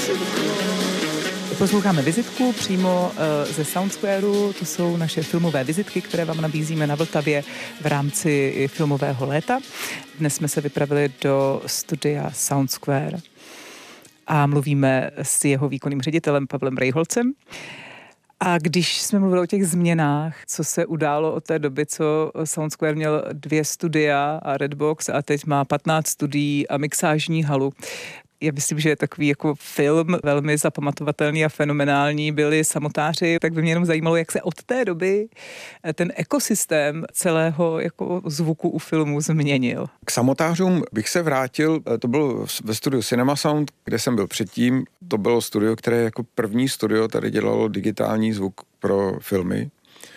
Posloucháme vizitku přímo ze Soundsquareu. To jsou naše filmové vizitky, které vám nabízíme na Vltavě v rámci filmového léta. Dnes jsme se vypravili do studia Soundsquare a mluvíme s jeho výkonným ředitelem Pavlem Rejholcem. A když jsme mluvili o těch změnách, co se událo od té doby, co Soundsquare měl 2 studia a Redbox a teď má 15 studií a mixážní halu. Já myslím, že je takový jako film velmi zapamatovatelný a fenomenální, byli samotáři, tak by mě jenom zajímalo, jak se od té doby ten ekosystém celého jako zvuku u filmu změnil. K samotářům bych se vrátil, to bylo ve studiu Cinema Sound, kde jsem byl předtím. To bylo studio, které jako první studio tady dělalo digitální zvuk pro filmy.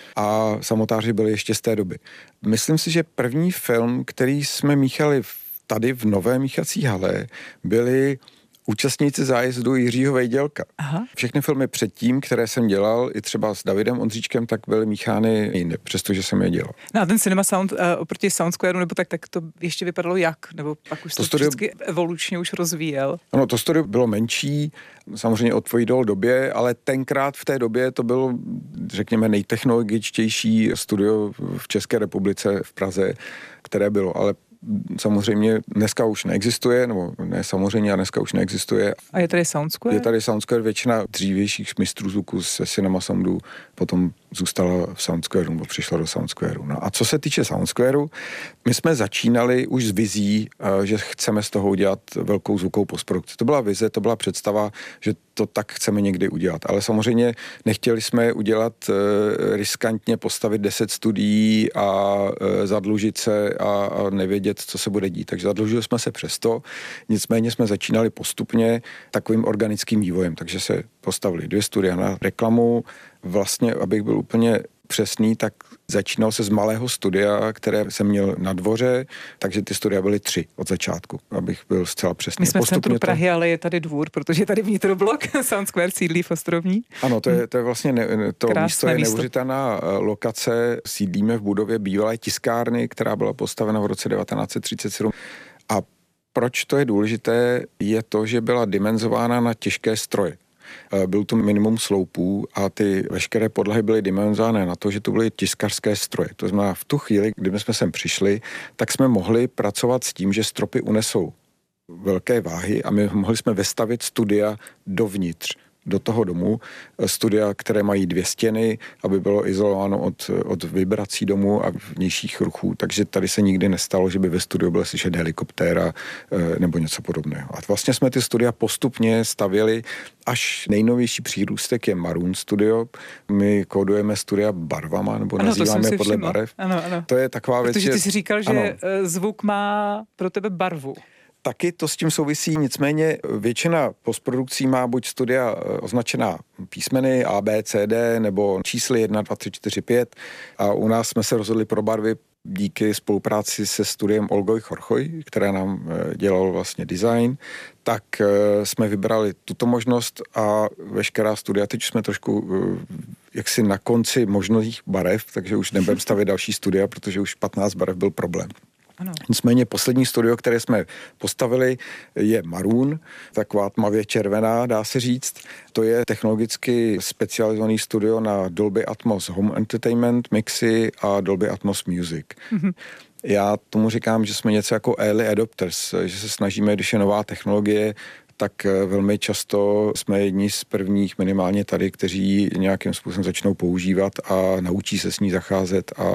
A samotáři byli ještě z té doby. Myslím si, že první film, který jsme míchali tady v nové míchací hale, byli účastníci zájezdu Jiřího Vejdělka. Aha. Všechny filmy předtím, které jsem dělal, i třeba s Davidem Ondříčkem, tak byly míchány jinde, přestože jsem je dělal. No a ten Cinema Sound oproti Soundsquareu, nebo tak to ještě vypadalo jak? Nebo pak už to vždycky evolučně už rozvíjel? Ano, to studio bylo menší, samozřejmě od tvojí době, ale tenkrát v té době to bylo, řekněme, nejtechnologičtější studio v České republice v Praze, které bylo, ale samozřejmě dneska už neexistuje, nebo ne samozřejmě, a dneska už neexistuje. A je tady Soundsquare? Je tady Soundsquare, většina dřívějších mistrů zvuku se Cinema Soundu potom zůstala v Soundsquareu, nebo přišla do Soundsquareu. No a co se týče Soundsquareu, my jsme začínali už s vizí, že chceme z toho udělat velkou zvukovou postprodukci. To byla vize, to byla představa, že to tak chceme někdy udělat. Ale samozřejmě nechtěli jsme udělat riskantně, postavit 10 studií a zadlužit se a nevědět, co se bude dít. Takže zadlužili jsme se přesto, nicméně jsme začínali postupně takovým organickým vývojem. Takže se postavili 2 studia na reklamu. Vlastně, abych byl úplně přesný, tak začínal se z malého studia, které jsem měl na dvoře, takže ty studia byly 3 od začátku, abych byl zcela přesný. My jsme v centru Prahy, ale je tady dvůr, protože je tady vnitroblok, Soundsquare sídlí v Ostrovní. Ano, to je vlastně to místo je neuvěřitelná lokace. Sídlíme v budově bývalé tiskárny, která byla postavena v roce 1937. A proč to je důležité, je to, že byla dimenzována na těžké stroje. Byl tu minimum sloupů a ty veškeré podlahy byly dimenzované na to, že to byly tiskařské stroje. To znamená, v tu chvíli, kdy jsme sem přišli, tak jsme mohli pracovat s tím, že stropy unesou velké váhy a my mohli jsme vestavit studia dovnitř do toho domu, studia, které mají 2 stěny, aby bylo izolováno od vibrací domu a vnějších ruchů, takže tady se nikdy nestalo, že by ve studiu byla slyšet helikoptéra nebo něco podobného. A vlastně jsme ty studia postupně stavěli, až nejnovější přírůstek je Maroon Studio. My kódujeme studia barvama, nebo nazýváme podle barev. Ano. To je taková věc, protože ty jsi říkal, že zvuk má pro tebe barvu. Taky to s tím souvisí, nicméně většina postprodukcí má buď studia označená písmeny A, B, C, D nebo čísly 1, 2, 3, 4, 5 a u nás jsme se rozhodli pro barvy díky spolupráci se studiem Olgoj Chorchoj, které nám dělal vlastně design, tak jsme vybrali tuto možnost a veškerá studia, teď jsme trošku jaksi na konci možných barev, takže už nebudeme stavět další studia, protože už 15 barev byl problém. Ano. Nicméně poslední studio, které jsme postavili, je Maroon, taková tmavě červená, dá se říct. To je technologicky specializovaný studio na Dolby Atmos Home Entertainment, mixy a Dolby Atmos Music. Mm-hmm. Já tomu říkám, že jsme něco jako early adopters, že se snažíme, když je nová technologie, tak velmi často jsme jedni z prvních, minimálně tady, kteří nějakým způsobem začnou používat a naučí se s ní zacházet a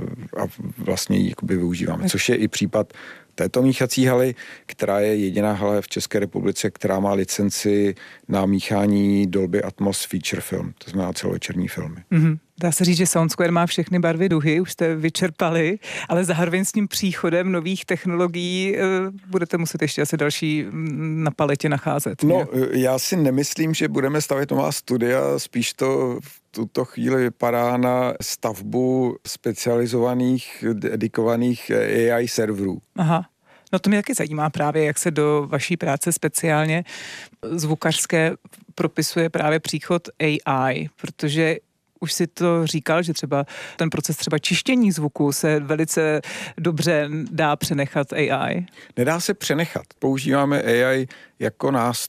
vlastně ji jakoby využíváme. Což je i případ této míchací haly, která je jediná hala v České republice, která má licenci na míchání Dolby Atmos feature film, to znamená celovečerní filmy. Mm-hmm. Dá se říct, že Soundsquare má všechny barvy duhy, už jste vyčerpali, ale zároveň s tím příchodem nových technologií budete muset ještě asi další na paletě nacházet. No, já si nemyslím, že budeme stavět nová studia, spíš to v tuto chvíli vypadá na stavbu specializovaných, dedikovaných AI serverů. Aha. No to mě taky zajímá právě, jak se do vaší práce speciálně zvukařské propisuje právě příchod AI, protože Už si to říkal, že třeba ten proces třeba čištění zvuku se velice dobře dá přenechat AI? Nedá se přenechat. Používáme AI jako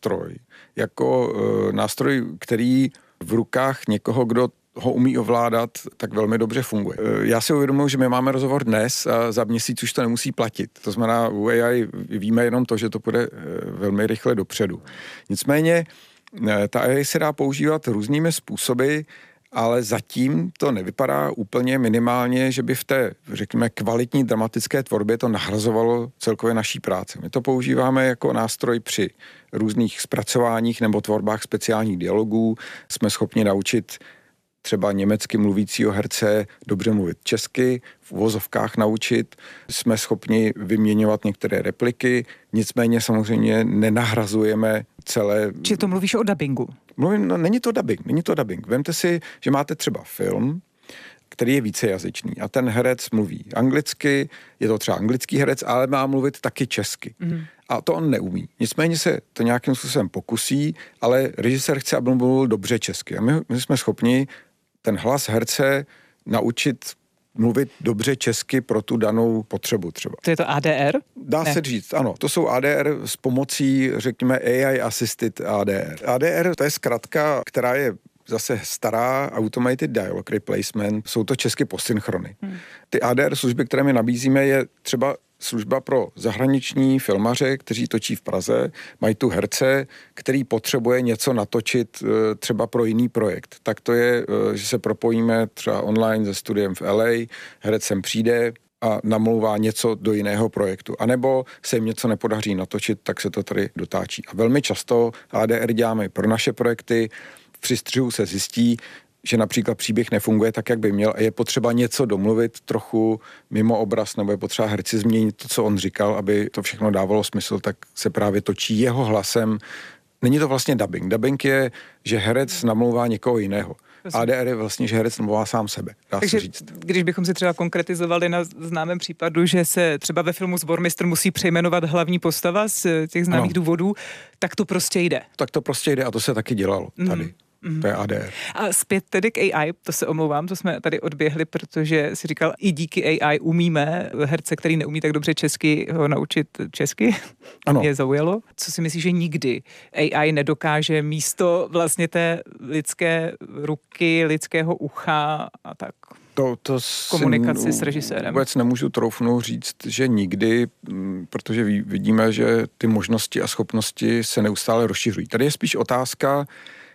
nástroj, který v rukách někoho, kdo ho umí ovládat, tak velmi dobře funguje. Já si uvědomuji, že my máme rozhovor dnes a za měsíc už to nemusí platit. To znamená, u AI víme jenom to, že to půjde velmi rychle dopředu. Nicméně ta AI se dá používat různými způsoby, ale zatím to nevypadá úplně minimálně, že by v té, řekněme, kvalitní dramatické tvorbě to nahrazovalo celkově naší práci. My to používáme jako nástroj při různých zpracováních nebo tvorbách speciálních dialogů. Jsme schopni naučit třeba německy mluvícího herce dobře mluvit česky, v uvozovkách naučit. Jsme schopni vyměňovat některé repliky, nicméně samozřejmě nenahrazujeme celé... Či to mluvíš o dabingu? Není to dubbing. Vemte si, že máte třeba film, který je vícejazyčný a ten herec mluví anglicky, je to třeba anglický herec, ale má mluvit taky česky. A to on neumí. Nicméně se to nějakým způsobem pokusí, ale režisér chce, aby mluvil dobře česky. A my jsme schopni ten hlas herce naučit mluvit dobře česky pro tu danou potřebu třeba. To je to ADR? Dá se říct, ano. To jsou ADR s pomocí, řekněme, AI Assisted ADR. ADR to je zkratka, která je zase stará Automated Dialogue Replacement. Jsou to česky posynchrony. Ty ADR služby, které my nabízíme, je třeba služba pro zahraniční filmaře, kteří točí v Praze, mají tu herce, který potřebuje něco natočit třeba pro jiný projekt. Tak to je, že se propojíme třeba online se studiem v LA, herec sem přijde a namlouvá něco do jiného projektu. A nebo se jim něco nepodaří natočit, tak se to tady dotáčí. A velmi často ADR děláme pro naše projekty. Při střihu se zjistí, že například příběh nefunguje tak, jak by měl a je potřeba něco domluvit trochu mimo obraz, nebo je potřeba herci změnit to, co on říkal, aby to všechno dávalo smysl, tak se právě točí jeho hlasem. Není to vlastně dubbing. Dubbing je, že herec namlouvá někoho jiného. ADR je vlastně, že herec namlouvá sám sebe, dá se říct. Když bychom si třeba konkretizovali na známém případu, že se třeba ve filmu Sbormistr musí přejmenovat hlavní postava z těch známých důvodů, tak to prostě jde. Tak to prostě jde a to se taky dělalo tady. To je ADR. A zpět tedy k AI, to se omlouvám, to jsme tady odběhli, protože si říkal, i díky AI umíme herce, který neumí tak dobře česky, ho naučit česky. Ano. Mě zaujalo. Co si myslíš, že nikdy AI nedokáže místo vlastně té lidské ruky, lidského ucha a tak? To komunikaci s režisérem. Vůbec nemůžu troufnout říct, že nikdy, protože vidíme, že ty možnosti a schopnosti se neustále rozšiřují. Tady je spíš otázka,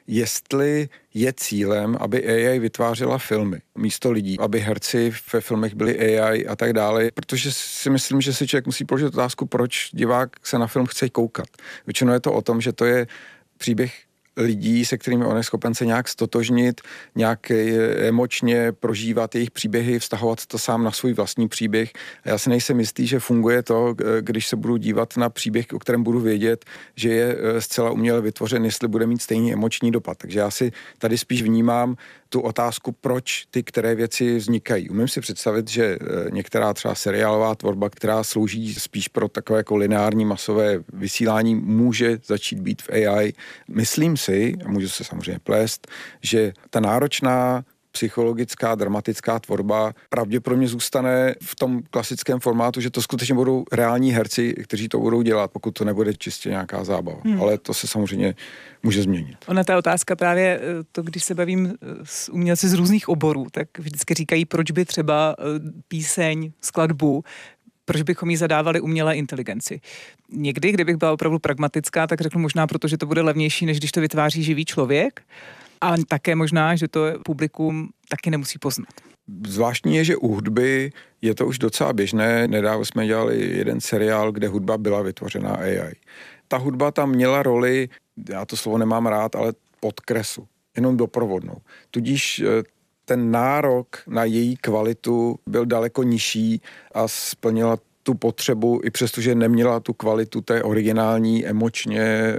jestli je cílem, aby AI vytvářela filmy místo lidí, aby herci ve filmech byli AI a tak dále, protože si myslím, že si člověk musí položit otázku, proč divák se na film chce koukat. Většinou je to o tom, že to je příběh lidí, se kterými on je schopen se nějak stotožnit, nějak emočně prožívat jejich příběhy, vztahovat to sám na svůj vlastní příběh. A já si nejsem jistý, že funguje to, když se budu dívat na příběh, o kterém budu vědět, že je zcela uměle vytvořen, jestli bude mít stejný emoční dopad. Takže já si tady spíš vnímám tu otázku, proč ty které věci vznikají. Umím si představit, že některá třeba seriálová tvorba, která slouží spíš pro takové jako lineární masové vysílání, může začít být v AI. Myslím si, a můžu se samozřejmě plést, že ta náročná psychologická, dramatická tvorba pravděpodobně zůstane v tom klasickém formátu, že to skutečně budou reální herci, kteří to budou dělat, pokud to nebude čistě nějaká zábava. Ale to se samozřejmě může změnit. Ona ta otázka právě, to když se bavím s umělci z různých oborů, tak vždycky říkají, proč by třeba píseň, skladbu, proč bychom ji zadávali umělé inteligenci. Někdy, kdybych byla opravdu pragmatická, tak řeknu možná, protože to bude levnější, než když to vytváří živý člověk. A také možná, že to publikum taky nemusí poznat. Zvláštní je, že u hudby je to už docela běžné. Nedávno jsme dělali jeden seriál, kde hudba byla vytvořená AI. Ta hudba tam měla roli, já to slovo nemám rád, ale podkresu, jenom doprovodnou. Tudíž ten nárok na její kvalitu byl daleko nižší a splnila tu potřebu, i přestože neměla tu kvalitu té originální, emočně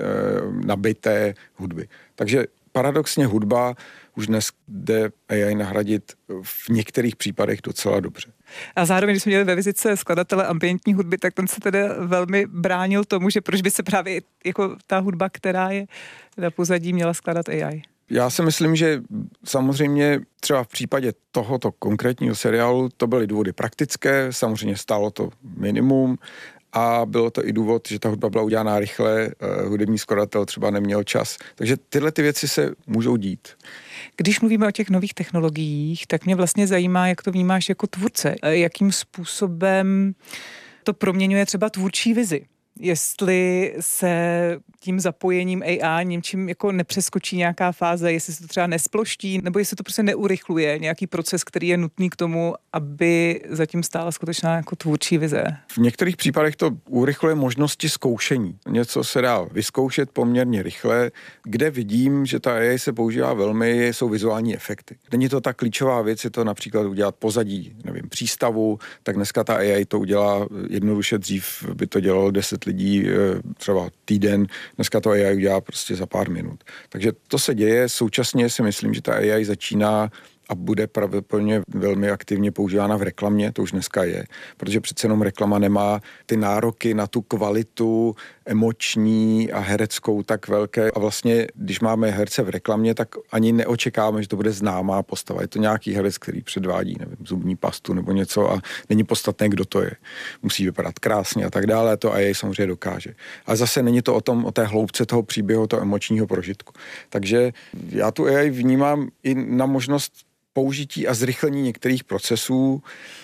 nabité hudby. Takže paradoxně hudba už dnes jde AI nahradit v některých případech docela dobře. A zároveň, když jsme měli ve vizitce skladatele ambientní hudby, tak ten se tedy velmi bránil tomu, že proč by se právě jako ta hudba, která je na pozadí, měla skládat AI. Já si myslím, že samozřejmě třeba v případě tohoto konkrétního seriálu to byly důvody praktické, samozřejmě stálo to minimum a bylo to i důvod, že ta hudba byla udělaná rychle, hudební skladatel třeba neměl čas. Takže tyhle ty věci se můžou dít. Když mluvíme o těch nových technologiích, tak mě vlastně zajímá, jak to vnímáš jako tvůrce. Jakým způsobem to proměňuje třeba tvůrčí vizi. Jestli se tím zapojením AI něčím jako nepřeskočí nějaká fáze, jestli se to třeba nesploští, nebo jestli to prostě neurychluje nějaký proces, který je nutný k tomu, aby zatím stála skutečná jako tvůrčí vize. V některých případech to urychluje možnosti zkoušení. Něco se dá vyzkoušet poměrně rychle. Kde vidím, že ta AI se používá velmi, jsou vizuální efekty. Není to ta klíčová věc, je to například udělat pozadí, nevím, přístavu, tak dneska ta AI to udělá jednoduše, dřív by to dělalo 10 lidí, třeba týden, dneska to AI udělá prostě za pár minut. Takže to se děje, současně si myslím, že ta AI začíná a bude pravděpodobně velmi aktivně používána v reklamě, to už dneska je, protože přece jenom reklama nemá ty nároky na tu kvalitu emoční a hereckou tak velké a vlastně, když máme herce v reklamě, tak ani neočekáváme, že to bude známá postava. Je to nějaký herec, který předvádí, nevím, zubní pastu nebo něco a není podstatné, kdo to je. Musí vypadat krásně a tak dále, to AI samozřejmě dokáže. Ale zase není to o té hloubce toho příběhu, toho emočního prožitku. Takže já tu AI vnímám i na možnost použití a zrychlení některých procesů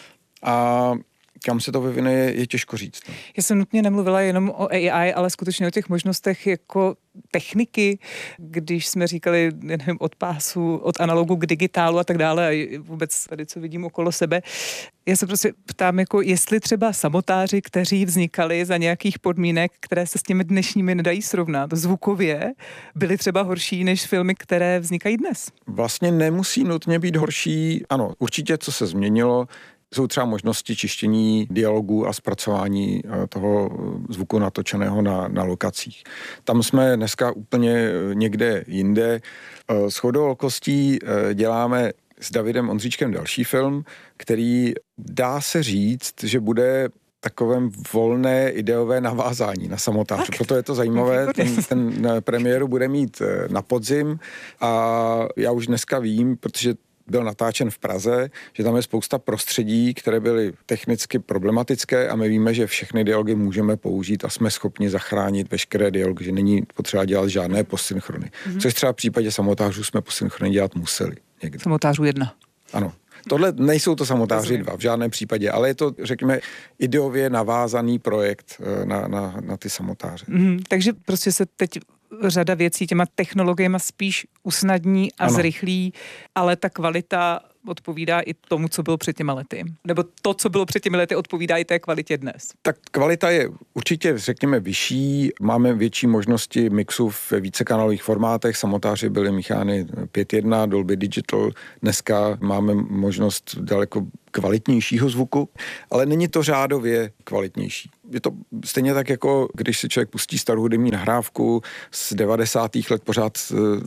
a kam se to vyvine, je těžko říct. Já jsem nutně nemluvila jenom o AI, ale skutečně o těch možnostech jako techniky, když jsme říkali, nevím, od pásu, od analogu k digitálu a tak dále a vůbec tady, co vidím okolo sebe. Já se prostě ptám, jako jestli třeba samotáři, kteří vznikali za nějakých podmínek, které se s těmi dnešními nedají srovnat, zvukově, byly třeba horší než filmy, které vznikají dnes. Vlastně nemusí nutně být horší. Ano, určitě, co se změnilo, jsou třeba možnosti čištění dialogů a zpracování toho zvuku natočeného na lokacích. Tam jsme dneska úplně někde jinde. Shodou okolností děláme s Davidem Ondříčkem další film, který dá se říct, že bude takovém volné ideové navázání na samotáře. Proto je to zajímavé. Ten premiéru bude mít na podzim a já už dneska vím, protože byl natáčen v Praze, že tam je spousta prostředí, které byly technicky problematické a my víme, že všechny dialogy můžeme použít a jsme schopni zachránit veškeré dialogy, že není potřeba dělat žádné postsynchrony. Což třeba v případě samotářů jsme postsynchrony dělat museli. Někdy. Samotářů 1. Ano. Tohle nejsou to samotáři 2 v žádném případě, ale je to, řekněme, ideově navázaný projekt na ty samotáře. Takže prostě se teď řada věcí těma technologiemi spíš usnadní a zrychlí, ale ta kvalita odpovídá i tomu, co bylo před těma lety. Nebo to, co bylo před těmi lety, odpovídá i té kvalitě dnes. Tak kvalita je určitě, řekněme, vyšší. Máme větší možnosti mixu ve vícekanálových formátech. Samotáři byly míchány 5.1, Dolby Digital. Dneska máme možnost daleko kvalitnějšího zvuku, ale není to řádově kvalitnější. Je to stejně tak, jako když si člověk pustí starou hudební nahrávku z 90. let, pořád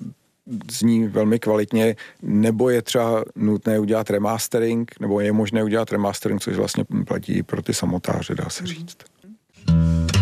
zní velmi kvalitně, nebo je třeba nutné udělat remastering, nebo je možné udělat remastering, což vlastně platí pro ty samotáře, dá se říct.